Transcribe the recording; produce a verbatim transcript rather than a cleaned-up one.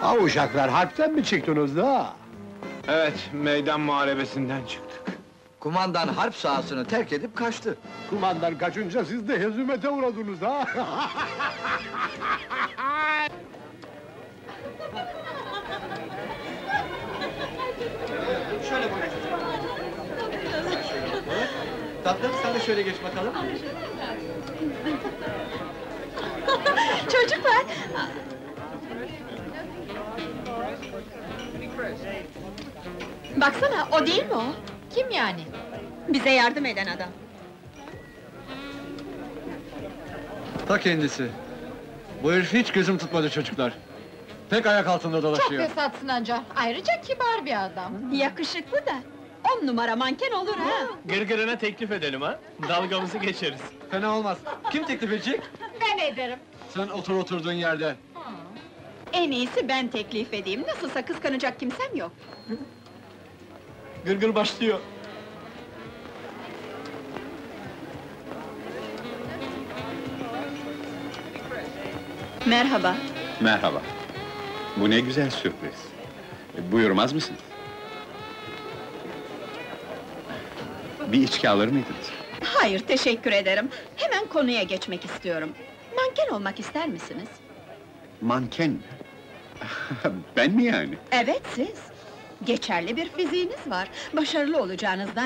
Ha uşaklar, harpten mi çıktınız da? Evet, meydan muharebesinden çıktık. Kumandan harp sahasını terk edip kaçtı. Kumandan kaçınca siz de hezimete uğradınız ha? Şöyle buyurun. Tatlım, sen de şöyle geç bakalım. Çocuklar! Baksana, o değil mi o? Kim yani? Bize yardım eden adam. Ta kendisi. Bu herif hiç gözüm tutmadı çocuklar. Tek ayak altında dolaşıyor. Çok fesatsın anca. Ayrıca kibar bir adam. Yakışıklı da, on numara manken olur ha! Gırgırına teklif edelim ha, dalgamızı geçeriz. Fena olmaz. Kim teklif edecek? Ben ederim. Sen otur oturduğun yerde. En iyisi ben teklif edeyim, nasılsa kıskanacak kimsem yok. Gırgır başlıyor. Merhaba. Merhaba. Bu ne güzel sürpriz. E, Buyurmaz mısınız? Bir içki alır mıydınız? Hayır, teşekkür ederim. Hemen konuya geçmek istiyorum. Manken olmak ister misiniz? Manken mi? Ben mi yani? Evet, siz. Geçerli bir fiziğiniz var. Başarılı olacağınızdan